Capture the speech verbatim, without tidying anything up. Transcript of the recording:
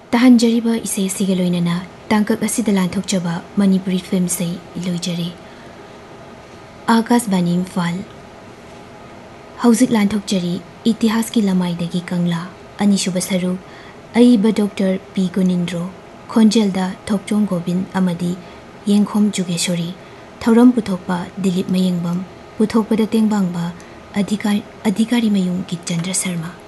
तहंजरीबा इसे सिगे लोइनना तांकक असिदा लांथोकचबा मणिपुरी फिल्म से लोइजरी आकाशवाणी इम्फाल हौजिक लांथोकचरी इतिहास की लमाइदगी कंगला अनिसुब सरुक अइबा डॉक्टर पी गुनिंद्रो खोंजेलदा थोकचोंग गोविंद अमदी येंखोम जुगेश्वरी थौरम पुथोकपा दिलीप मयेंगबम पुथोकपदा तेंगबांगबा अधिकारी अधिकारी मयूंग की चंद्र शर्मा।